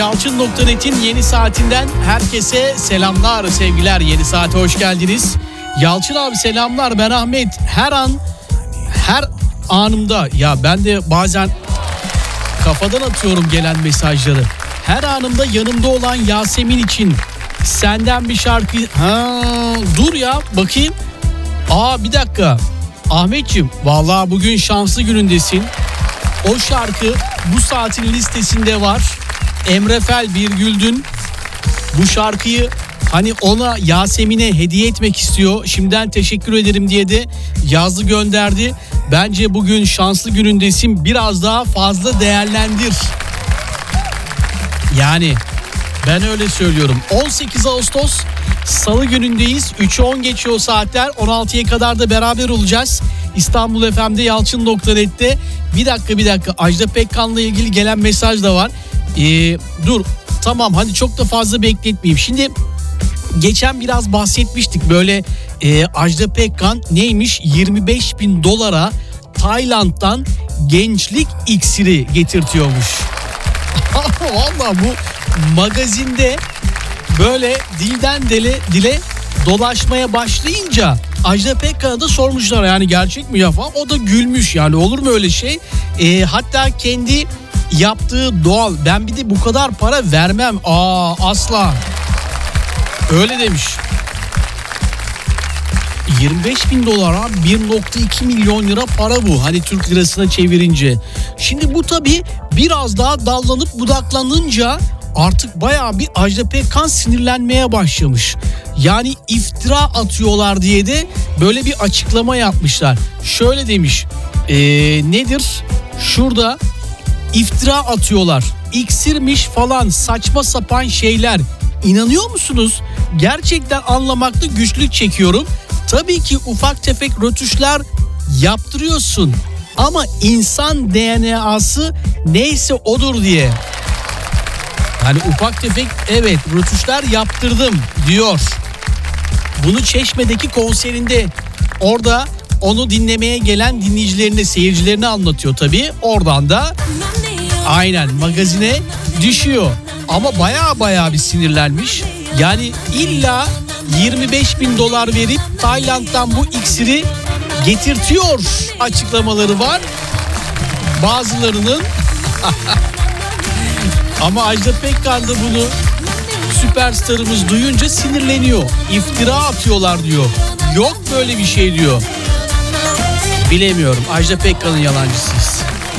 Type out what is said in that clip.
Yalçın.net'in yeni saatinden herkese selamlar, sevgiler. Yeni saate hoş geldiniz. Yalçın abi selamlar, ben Ahmet. Her anımda, ya ben de bazen kafadan atıyorum gelen mesajları. Her anımda yanımda olan Yasemin için senden bir şarkı... Dur ya bakayım. Bir dakika. Ahmetciğim, vallahi bugün şanslı günündesin. O şarkı bu saatin listesinde var. Emre Fel Birgüldün bu şarkıyı hani ona, Yasemin'e hediye etmek istiyor. Şimdiden teşekkür ederim diye de yazdı, gönderdi. Bence bugün şanslı günündesin. Biraz daha fazla değerlendir. Yani ben öyle söylüyorum. 18 Ağustos Salı günündeyiz. 3'ü 10 geçiyor saatler. 16'ya kadar da beraber olacağız. İstanbul FM'de Yalçın.net'te. Bir dakika. Ajda Pekkan'la ilgili gelen mesaj da var. Dur tamam, hadi çok da fazla bekletmeyeyim. Şimdi geçen biraz bahsetmiştik. Böyle Ajda Pekkan neymiş, $25.000 Tayland'dan gençlik iksiri getirtiyormuş. Vallahi bu magazinde böyle dilden dile dolaşmaya başlayınca Ajda Pekkan'a da sormuşlar, yani gerçek mi ya falan. O da gülmüş, yani olur mu öyle şey. Hatta kendi yaptığı doğal, ben bir de bu kadar para vermem asla, öyle demiş. $25.000 abi, 1.2 milyon lira para bu, hani Türk lirasına çevirince. Şimdi bu tabii biraz daha dallanıp budaklanınca artık bayağı bir Ajda Pekkan sinirlenmeye başlamış. Yani iftira atıyorlar diye de böyle bir açıklama yapmışlar. Şöyle demiş, nedir? Şurada iftira atıyorlar, iksirmiş falan, saçma sapan şeyler. İnanıyor musunuz? Gerçekten anlamakta güçlük çekiyorum. Tabii ki ufak tefek rötuşlar yaptırıyorsun ama insan DNA'sı neyse odur diye. Yani ufak tefek evet rötuşlar yaptırdım diyor. Bunu Çeşme'deki konserinde, orada onu dinlemeye gelen dinleyicilerine, seyircilerine anlatıyor tabii. Oradan da aynen magazine düşüyor. Ama baya bir sinirlenmiş. Yani illa $25.000 verip Tayland'dan bu iksiri getirtiyor açıklamaları var bazılarının. Ama Ajda Pekkan da bunu, süperstarımız, duyunca sinirleniyor. İftira atıyorlar diyor. Yok böyle bir şey diyor. Bilemiyorum, Ajda Pekkan'ın yalancısıyız.